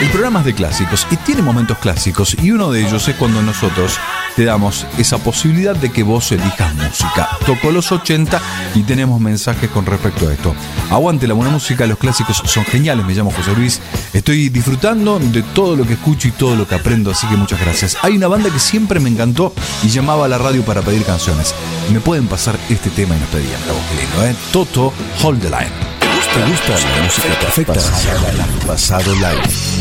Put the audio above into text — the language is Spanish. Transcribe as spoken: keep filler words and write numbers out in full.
El programa es de clásicos y tiene momentos clásicos, y uno de ellos es cuando nosotros te damos esa posibilidad de que vos elijas música. Tocó los ochenta y tenemos mensajes con respecto a esto. Aguante la buena música, los clásicos son geniales. Me llamo José Luis, estoy disfrutando de todo lo que escucho y todo lo que aprendo, así que muchas gracias. Hay una banda que siempre me encantó y llamaba a la radio para pedir canciones. Me pueden pasar este tema y nos pedían. Qué lindo, ¿eh? Toto, Hold the Line. ¿Te gusta la música perfecta? Pasado Live.